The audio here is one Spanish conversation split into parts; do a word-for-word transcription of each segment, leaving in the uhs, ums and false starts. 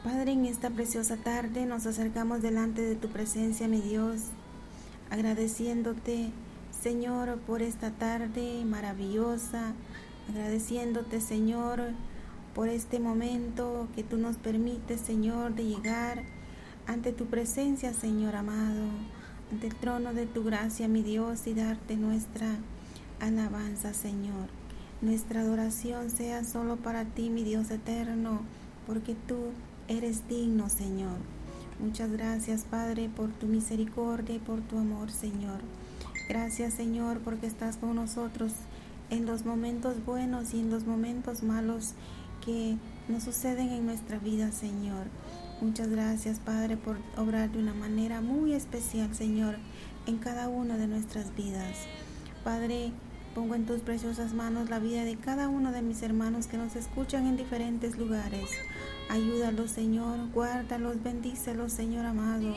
Padre, en esta preciosa tarde nos acercamos delante de tu presencia, mi Dios, agradeciéndote, Señor, por esta tarde maravillosa, agradeciéndote, Señor, por este momento que tú nos permites, Señor, de llegar ante tu presencia, Señor amado, ante el trono de tu gracia, mi Dios, y darte nuestra alabanza, Señor. Nuestra adoración sea solo para ti, mi Dios eterno, porque tú eres digno, Señor. Muchas gracias, Padre, por tu misericordia y por tu amor, Señor. Gracias, Señor, porque estás con nosotros en los momentos buenos y en los momentos malos que nos suceden en nuestra vida, Señor. Muchas gracias, Padre, por obrar de una manera muy especial, Señor, en cada una de nuestras vidas. Padre, pongo en tus preciosas manos la vida de cada uno de mis hermanos que nos escuchan en diferentes lugares. Ayúdalos, Señor, guárdalos, bendícelos, Señor amado.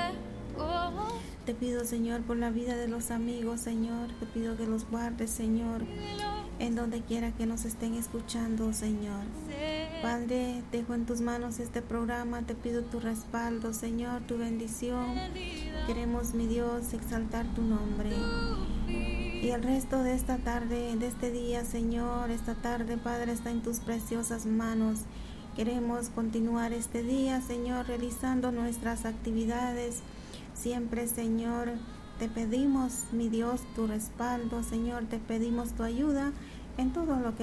Te pido, Señor, por la vida de los amigos, Señor. Te pido que los guardes, Señor, en donde quiera que nos estén escuchando, Señor. Padre, dejo en tus manos este programa. Te pido tu respaldo, Señor, tu bendición. Queremos, mi Dios, exaltar tu nombre. Y el resto de esta tarde, de este día, Señor, esta tarde, Padre, está en tus preciosas manos. Queremos continuar este día, Señor, realizando nuestras actividades. Siempre, Señor, te pedimos, mi Dios, tu respaldo, Señor, te pedimos tu ayuda en todo lo que